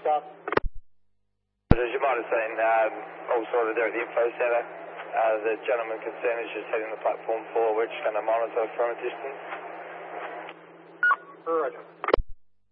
stop. As you might have seen, all sorted there at the info centre. The gentleman concerned is just heading the platform forward. We're just going to monitor from a distance. Roger.